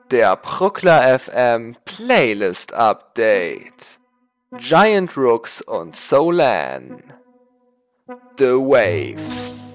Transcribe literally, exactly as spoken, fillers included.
Der Pruckler F M Playlist Update. Giant Rooks und Solan. The Waves.